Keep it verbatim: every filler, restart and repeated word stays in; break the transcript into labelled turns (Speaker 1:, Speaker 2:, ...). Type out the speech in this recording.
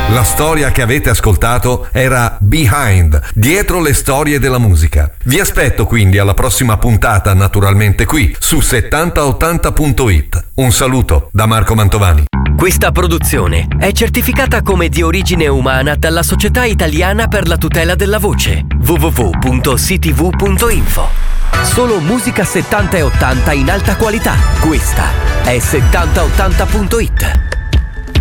Speaker 1: La storia che avete ascoltato era Behind, dietro le storie della musica. Vi aspetto quindi alla prossima puntata, naturalmente qui, su settanta ottanta punto it. Un saluto da Marco Mantovani.
Speaker 2: Questa produzione è certificata come di origine umana dalla Società Italiana per la Tutela della Voce, w w w punto c t v punto info. Solo musica settanta e ottanta in alta qualità. Questa è settanta ottanta punto it.